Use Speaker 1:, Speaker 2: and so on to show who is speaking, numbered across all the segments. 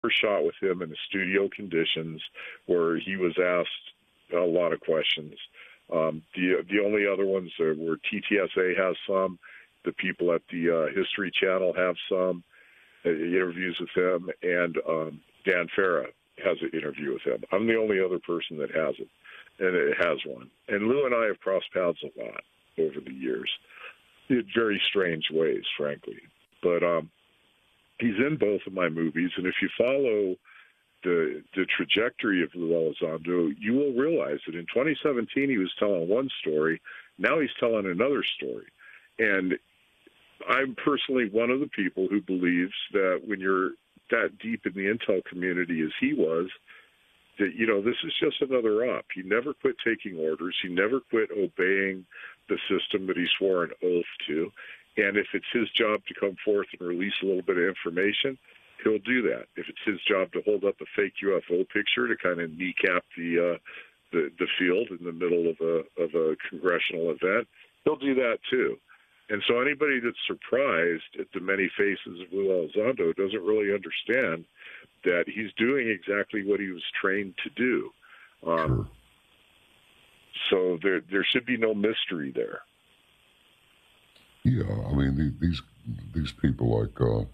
Speaker 1: shot with him in the studio conditions where he was asked a lot of questions. The only other ones are where TTSA has some, the people at the History Channel have some interviews with him, and Dan Farah has an interview with him. I'm the only other person that has it, and it has one. And Lou and I have crossed paths a lot over the years in very strange ways, frankly. But he's in both of my movies, and if you follow the trajectory of Lou Elizondo, you will realize that in 2017 he was telling one story, now he's telling another story. And I'm personally one of the people who believes that when you're that deep in the intel community as he was, that, you know, this is just another op. He never quit taking orders. He never quit obeying the system that he swore an oath to. And if it's his job to come forth and release a little bit of information, he'll do that. If it's his job to hold up a fake UFO picture to kind of kneecap the field in the middle of a congressional event, he'll do that too. And so anybody that's surprised at the many faces of Lou Elizondo doesn't really understand that he's doing exactly what he was trained to do.
Speaker 2: Sure.
Speaker 1: So there should be no mystery there.
Speaker 2: Yeah, I mean, these people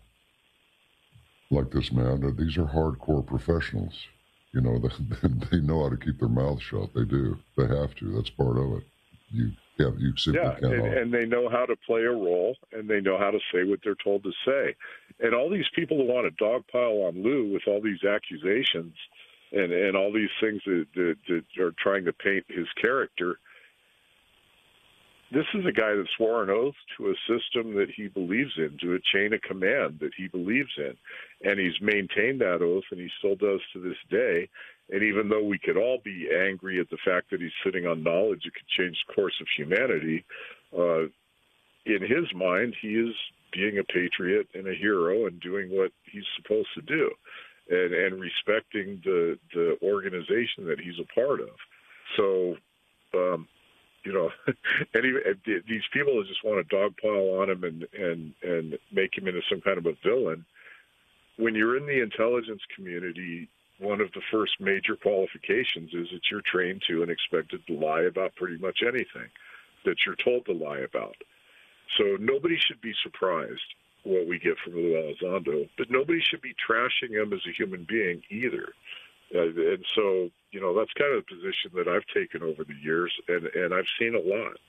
Speaker 2: like this man, these are hardcore professionals. You know, they know how to keep their mouths shut. They do. They have to. That's part of it. You simply cannot.
Speaker 1: And they know how to play a role, and they know how to say what they're told to say. And all these people who want to dogpile on Lou with all these accusations and all these things that are trying to paint his character, this is a guy that swore an oath to a system that he believes in, to a chain of command that he believes in. And he's maintained that oath, and he still does to this day. And even though we could all be angry at the fact that he's sitting on knowledge that could change the course of humanity, in his mind, he is being a patriot and a hero and doing what he's supposed to do, and respecting the organization that he's a part of. So, you know, these people that just want to dogpile on him and make him into some kind of a villain. When you're in the intelligence community, one of the first major qualifications is that you're trained to and expected to lie about pretty much anything that you're told to lie about. So nobody should be surprised what we get from Lou Elizondo, but nobody should be trashing him as a human being either. And so, you know, that's kind of the position that I've taken over the years, and I've seen a lot.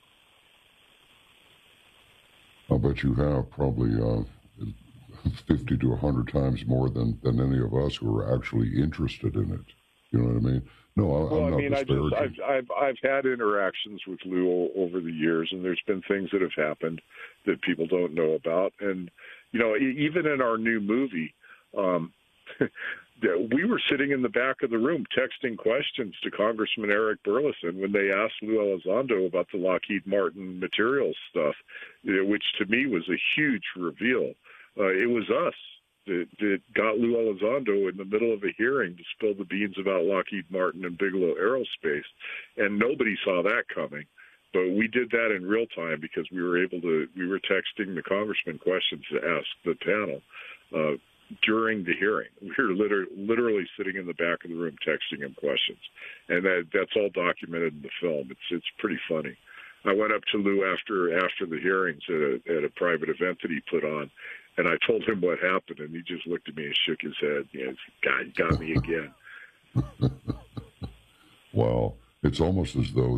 Speaker 2: I'll bet you have probably 50 to 100 times more than any of us who are actually interested in it. You know what I mean? No, I'm not disparaging.
Speaker 1: I've had interactions with Lou over the years, and there's been things that have happened that people don't know about. And, you know, even in our new movie, we were sitting in the back of the room texting questions to Congressman Eric Burleson when they asked Lou Elizondo about the Lockheed Martin materials stuff, which to me was a huge reveal. It was us that got Lou Elizondo in the middle of a hearing to spill the beans about Lockheed Martin and Bigelow Aerospace, and nobody saw that coming. But we did that in real time because we were texting the congressman questions to ask the panel during the hearing. We were literally sitting in the back of the room texting him questions, and that's all documented in the film. It's pretty funny. I went up to Lou after the hearings at a private event that he put on, and I told him what happened, and he just looked at me and shook his head. God, you got me again.
Speaker 2: Wow, it's almost as though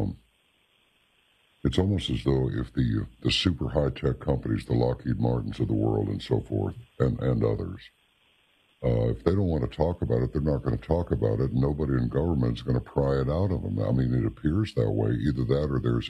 Speaker 2: if the super high tech companies, the Lockheed Martins of the world, and so forth, and others, if they don't want to talk about it, they're not going to talk about it. Nobody in government is going to pry it out of them. I mean, it appears that way. Either that, or there's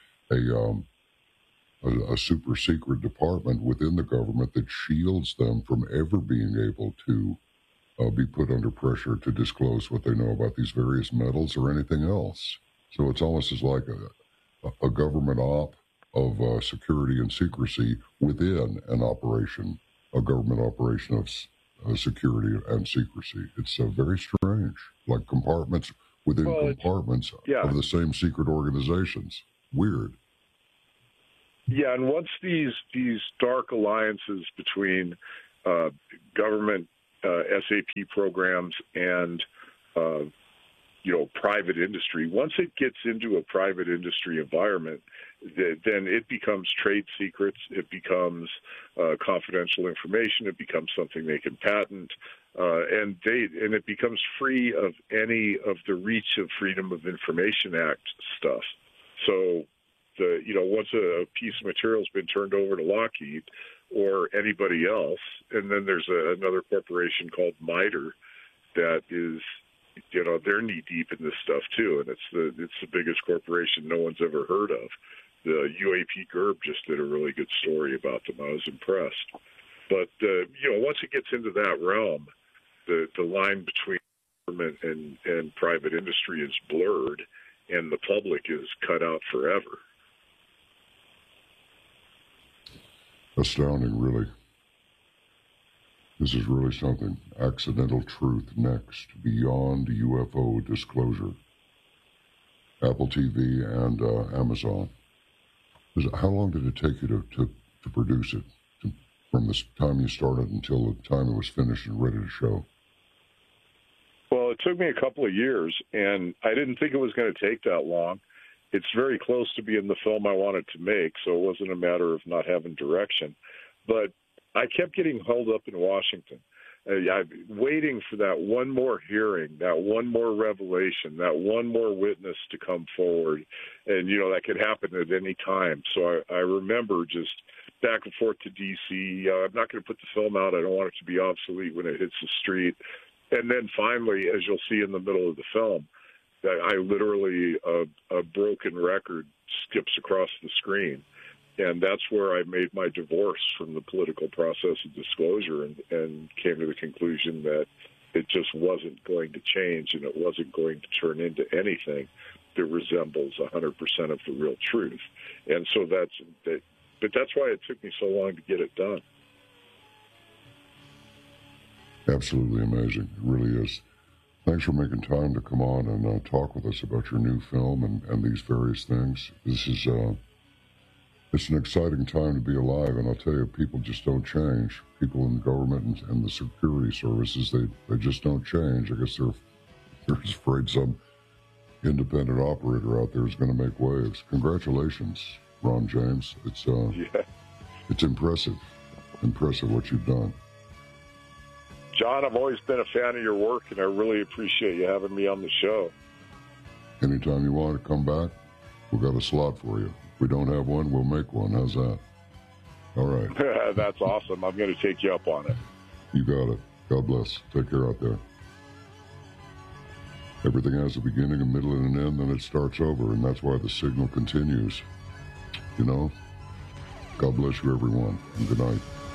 Speaker 2: a super secret department within the government that shields them from ever being able to be put under pressure to disclose what they know about these various metals or anything else. So it's almost as like a government op of security and secrecy within an operation, a government operation of security and secrecy. It's very strange, like compartments within compartments of the same secret organizations. Weird.
Speaker 1: Yeah, and once these dark alliances between government SAP programs and private industry. Once it gets into a private industry environment, then it becomes trade secrets. It becomes confidential information. It becomes something they can patent, and it becomes free of any of the reach of Freedom of Information Act stuff. So, once a piece of material has been turned over to Lockheed or anybody else, and then there's another corporation called MITRE that is, they're knee deep in this stuff too, and it's the biggest corporation no one's ever heard of. The UAP GERB just did a really good story about them. I was impressed. But once it gets into that realm, the line between government and private industry is blurred, and the public is cut out forever.
Speaker 2: Astounding, really. This is really something. Accidental Truth next, Beyond UFO Disclosure. Apple TV and Amazon. How long did it take you to produce it, from the time you started until the time it was finished and ready to show?
Speaker 1: Well, it took me a couple of years, and I didn't think it was going to take that long. It's very close to being the film I wanted to make, so it wasn't a matter of not having direction. But I kept getting held up in Washington. I'm waiting for that one more hearing, that one more revelation, that one more witness to come forward. And, that could happen at any time. So I remember just back and forth to D.C. I'm not going to put the film out. I don't want it to be obsolete when it hits the street. And then finally, as you'll see in the middle of the film, that I literally, a broken record skips across the screen. And that's where I made my divorce from the political process of disclosure and came to the conclusion that it just wasn't going to change and it wasn't going to turn into anything that resembles 100% of the real truth. And so but that's why it took me so long to get it done.
Speaker 2: Absolutely amazing. It really is. Thanks for making time to come on and talk with us about your new film and these various things. This is... It's an exciting time to be alive, and I'll tell you, people just don't change. People in government and the security services, they just don't change. I guess they're afraid some independent operator out there is going to make waves. Congratulations, Ron James. It's impressive what you've done.
Speaker 1: John, I've always been a fan of your work, and I really appreciate you having me on the show.
Speaker 2: Anytime you want to come back, we've got a slot for you. If we don't have one, we'll make one. How's that? All right.
Speaker 1: That's awesome. I'm going to take you up on it.
Speaker 2: You got it. God bless. Take care out there. Everything has a beginning, a middle, and an end, then it starts over, and that's why the signal continues. God bless you, everyone, and good night.